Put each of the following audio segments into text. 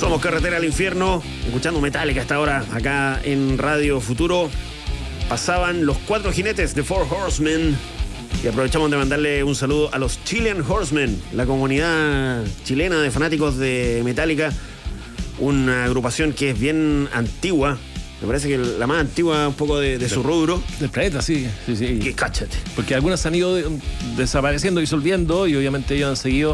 Somos Carretera al Infierno, escuchando Metallica hasta ahora, acá en Radio Futuro. Pasaban los 4 jinetes de Four Horsemen. Y aprovechamos de mandarle un saludo a los Chilean Horsemen, la comunidad chilena de fanáticos de Metallica. Una agrupación que es bien antigua. Me parece que la más antigua un poco de su rubro. Del planeta, sí. Y cáchate. Porque algunas han ido desapareciendo, disolviendo, y obviamente ellos han seguido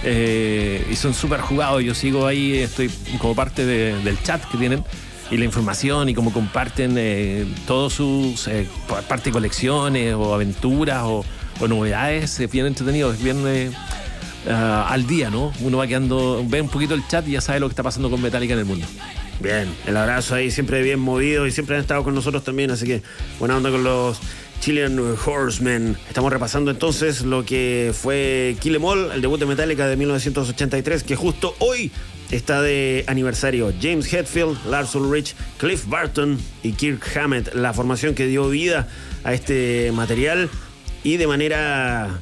y son súper jugados. Yo sigo ahí, estoy como parte del chat que tienen y la información y cómo comparten todos sus parte de colecciones o aventuras o novedades. Es bien entretenido, es bien al día, ¿no? Uno va quedando, ve un poquito el chat y ya sabe lo que está pasando con Metallica en el mundo. Bien, el abrazo ahí, siempre bien movido y siempre han estado con nosotros también, así que buena onda con los Chilean Horsemen. Estamos repasando entonces lo que fue Kill 'Em All, el debut de Metallica de 1983, que justo hoy está de aniversario. James Hetfield, Lars Ulrich, Cliff Burton y Kirk Hammett, la formación que dio vida a este material y de manera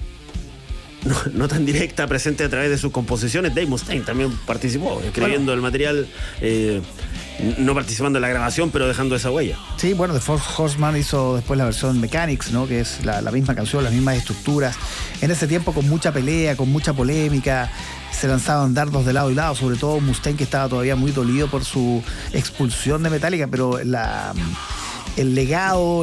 no tan directa, presente a través de sus composiciones. Dave Mustaine también participó escribiendo el material, no participando en la grabación, pero dejando esa huella. Sí, bueno, The Four Horsemen hizo después la versión Mechanics, ¿no? Que es la misma canción, las mismas estructuras. En ese tiempo con mucha pelea, con mucha polémica, se lanzaban dardos de lado y lado, sobre todo Mustaine, que estaba todavía muy dolido por su expulsión de Metallica, pero el legado,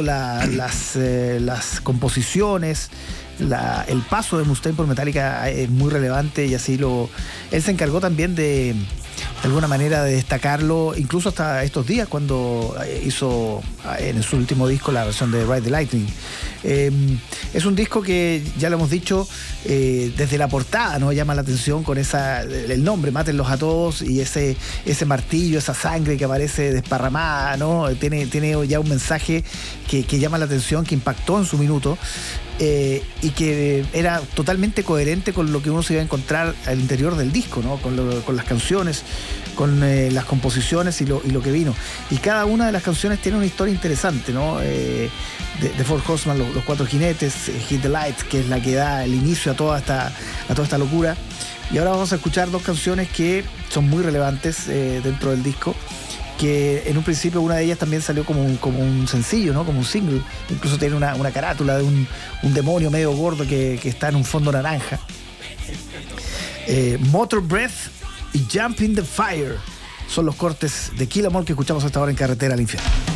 las composiciones, el paso de Mustaine por Metallica es muy relevante, y así él se encargó también de alguna manera de destacarlo, incluso hasta estos días cuando hizo en su último disco la versión de Ride the Lightning. Es un disco que, ya lo hemos dicho, desde la portada, ¿no? Llama la atención con el nombre, Mátenlos a Todos, y ese martillo, esa sangre que aparece desparramada, ¿no? Tiene ya un mensaje que llama la atención, que impactó en su minuto. Y que era totalmente coherente con lo que uno se iba a encontrar al interior del disco, ¿no? Con las canciones, con las composiciones y lo que vino. Y cada una de las canciones tiene una historia interesante, ¿no? De Four Horsemen, los 4 jinetes, Hit the Lights, que es la que da el inicio a toda esta locura. Y ahora vamos a escuchar 2 canciones que son muy relevantes dentro del disco, que en un principio una de ellas también salió como un sencillo, ¿no? Como un single. Incluso tiene una carátula de un demonio medio gordo que está en un fondo naranja. Motor Breath y Jump in the Fire son los cortes de Kill 'Em All que escuchamos hasta ahora en Carretera al Infierno.